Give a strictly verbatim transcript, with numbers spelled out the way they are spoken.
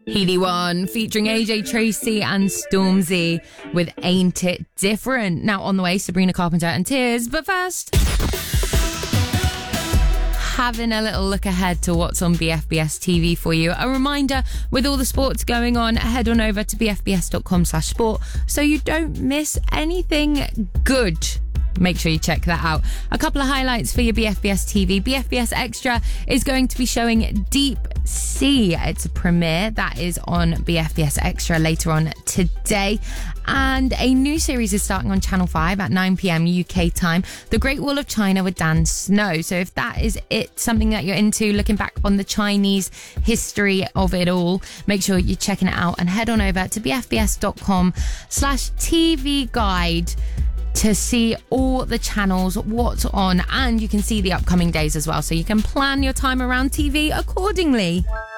Healy One featuring A J Tracy and Stormzy with Ain't It Different. Now on the way, Sabrina Carpenter and Tears. But first, having a little look ahead to what's on B F B S T V for you. A reminder, with all the sports going on, head on over to bfbs.com slash sport so you don't miss anything good. Make sure you check that out. A couple of highlights for your B F B S T V. B F B S Extra is going to be showing Deep Sea. It's a premiere that is on B F B S Extra later on today. And a new series is starting on Channel five at nine p.m. U K time, The Great Wall of China with Dan Snow. So if that is it, something that you're into, looking back on the Chinese history of it all, make sure you're checking it out and head on over to bfbs.com slash TV guide to see all the channels, what's on, and you can see the upcoming days as well, so you can plan your time around T V accordingly.